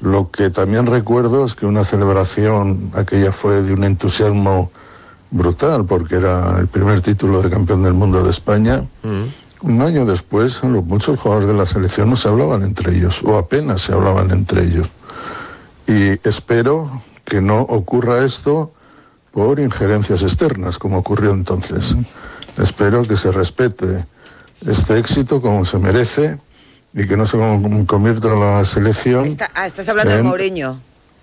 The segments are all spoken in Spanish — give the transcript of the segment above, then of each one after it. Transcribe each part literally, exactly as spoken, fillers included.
Lo que también recuerdo es que una celebración, aquella fue de un entusiasmo brutal, porque era el primer título de campeón del mundo de España. Mm. Un año después, muchos jugadores de la selección no se hablaban entre ellos, o apenas se hablaban entre ellos. Y espero que no ocurra esto por injerencias externas, como ocurrió entonces. Mm. Espero que se respete este éxito como se merece, y que no se convierta la selección... Está, ah, estás hablando en, de Mourinho.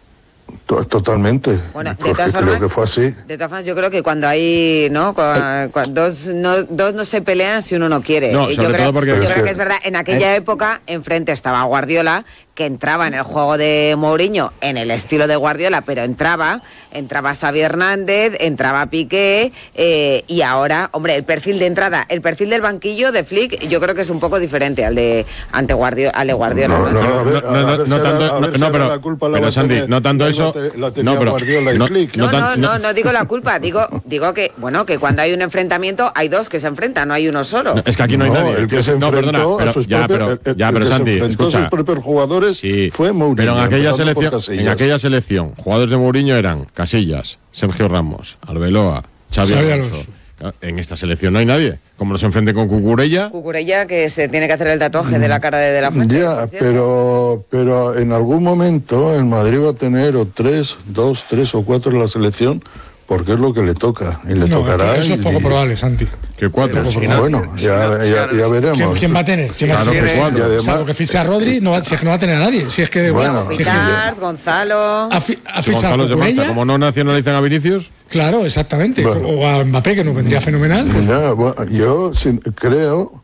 To, totalmente. Bueno, de todas formas, creo que fue así. De todas formas, yo creo que cuando hay, ¿no? Cuando, cuando dos, no, dos no se pelean si uno no quiere. No, y sobre yo creo, todo porque... yo Es creo que, que es verdad, en aquella es... época, enfrente estaba Guardiola, que entraba en el juego de Mourinho, en el estilo de Guardiola, pero entraba, entraba Xavi Hernández, entraba Piqué, eh, y ahora, hombre, el perfil de entrada, el perfil del banquillo de Flick, yo creo que es un poco diferente al de ante Guardiola, al de Guardiola. No, no, no, no, no tanto, no, pero, pero Santi, no tanto eso, no, pero, no, no, no, no, no digo la culpa, digo, digo que, bueno, que cuando hay un enfrentamiento hay dos que se enfrentan, no hay uno solo. No, es que aquí no hay nadie. El que se no, perdona, pero, ya, pero, ya, pero Santi, escucha. Sus propios jugadores sí, fue Mourinho. Pero en aquella selección, en aquella selección, jugadores de Mourinho eran Casillas, Sergio Ramos, Arbeloa, Xavi Alonso. En esta selección no hay nadie. Como nos enfrente con Cucurella. Cucurella, que se tiene que hacer el tatuaje mm. de la cara de, de la Fuente. Ya, pero, pero en algún momento el Madrid va a tener o tres, dos, tres o cuatro en la selección, porque es lo que le toca. Y le no, tocará. Eso y, es poco probable, Santi. ¿Qué cuatro? Si no, bueno, ya, ya, ya veremos. ¿Quién, ¿Quién va a tener? ¿Quién claro, va a tener? Que cuatro. Además, salvo que fiche a Rodri, no va, si es que no va a tener a nadie. Si es que de bueno, si Piquars, es que... Gonzalo. A, fi, a si Gonzalo se marcha, como no nacionalizan a Vinicius. Claro, exactamente. Bueno. O a Mbappé, que nos vendría fenomenal. Pues... Ya, bueno, yo sí, creo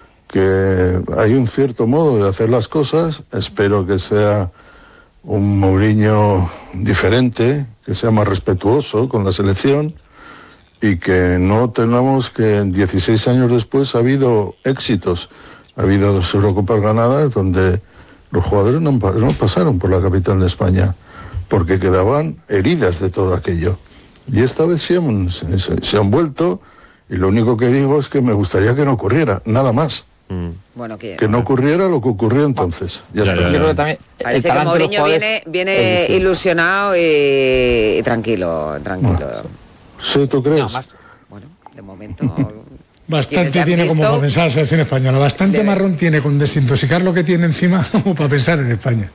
que hay un cierto modo de hacer las cosas. Espero que sea un Mourinho diferente, que sea más respetuoso con la selección y que no tengamos que dieciséis años después ha habido éxitos. Ha habido dos Eurocopas ganadas donde los jugadores no, no pasaron por la capital de España porque quedaban heridas de todo aquello. Y esta vez se han, se, se han vuelto, y lo único que digo es que me gustaría que no ocurriera, nada más. Mm. Bueno, que, que no ocurriera lo que ocurrió entonces. Ya, ya está. Ya, ya. Yo creo que también parece que Mourinho viene, viene ilusionado y, y tranquilo, tranquilo. No. ¿Sí, tú crees? No, más, bueno, de momento... Bastante tiene visto? como para pensar la selección española. Bastante Debe. marrón tiene con desintoxicar lo que tiene encima como para pensar en España.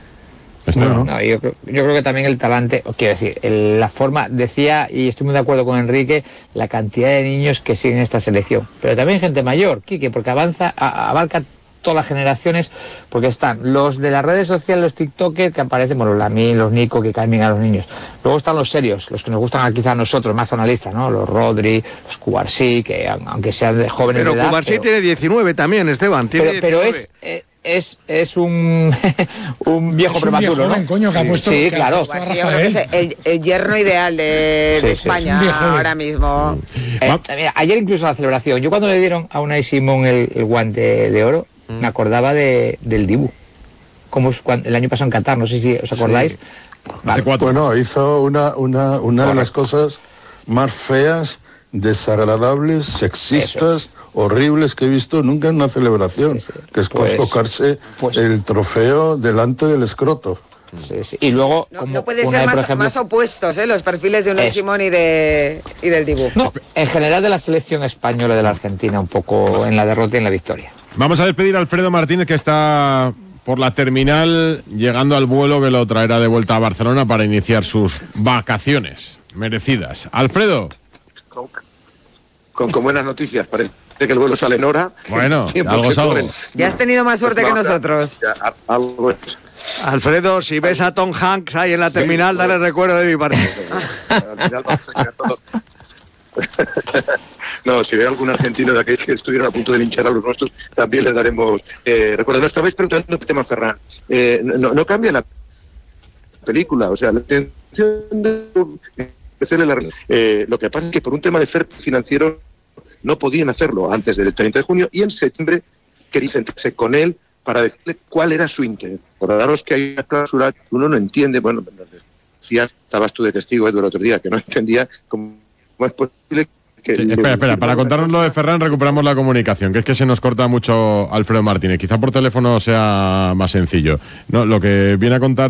Bueno. No, yo, creo, yo creo que también el talante, quiero decir, el, la forma, decía, y estoy muy de acuerdo con Enrique, la cantidad de niños que siguen esta selección, pero también gente mayor, Quique, porque avanza, a, abarca todas las generaciones, porque están los de las redes sociales, los tiktokers que aparecen, bueno, los Lamine, los Nico, que caen bien a los niños. Luego están los serios, los que nos gustan quizá a nosotros, más analistas, ¿no? Los Rodri, los Cubarsí, que aunque sean de jóvenes pero de edad... Cubarsí pero tiene diecinueve también, Esteban, tiene pero, diecinueve. Pero es... Eh, Es, es un, un viejo es prematuro, un viejo, ¿no? coño, que ha puesto, sí, que claro. Ha puesto sí, yo creo que es el, el yerno ideal de, sí, de sí, España sí, ahora mismo. Eh, mira, ayer incluso la celebración, yo cuando le dieron a Unai Simón el, el guante de oro, mm. me acordaba de, del Dibu. Como es cuando, el año pasado en Qatar, no sé si os acordáis. Sí. Vale. Bueno, hizo una, una, una de las cosas más feas, desagradables, sexistas, horribles que he visto nunca en una celebración, sí, sí. que es pues, colocarse pues, el trofeo delante del escroto. Sí, sí. Y luego no, como no puede una ser de, más, ejemplo, más opuestos, ¿eh? Los perfiles de Unai Simón y de y del Dibu. No, en general de la selección española de la Argentina, un poco en la derrota y en la victoria. Vamos a despedir a Alfredo Martínez, que está por la terminal llegando al vuelo que lo traerá de vuelta a Barcelona para iniciar sus vacaciones merecidas. Alfredo. Con, con, con buenas noticias, parece que el vuelo sale en hora. Bueno, algo es algo. Ya has tenido más suerte que nosotros. Ya, algo es. Alfredo, si ves a Tom Hanks ahí en la terminal, sí, dale pues, recuerdo de mi parte. Al final vamos a quedar todos. No, si ve algún argentino de aquellos que estuvieron a punto de linchar a los nuestros, también les daremos eh, recuerdo. No estabais preguntando el tema, Ferran. Eh, no, no cambia la película, o sea, la intención de eh, lo que pasa es que por un tema de fair financiero no podían hacerlo antes del treinta de junio y en septiembre quería sentarse con él para decirle cuál era su interés. Por daros que hay una cláusula que uno no entiende, bueno, decías, estabas tú de testigo, Eduardo, el otro día, que no entendía cómo es posible que... Sí, espera, espera, para contarnos lo de Ferran recuperamos la comunicación, que es que se nos corta mucho Alfredo Martínez. Quizá por teléfono sea más sencillo. No, lo que viene a contar